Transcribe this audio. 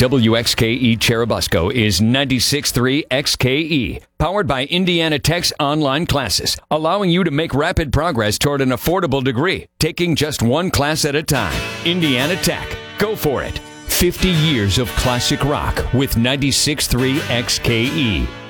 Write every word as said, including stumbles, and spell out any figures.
W X K E Cherubusco is ninety-six point three X K E, powered by Indiana Tech's online classes, allowing you to make rapid progress toward an affordable degree, taking just one class at a time. Indiana Tech. Go for it. fifty years of classic rock with ninety-six point three X K E.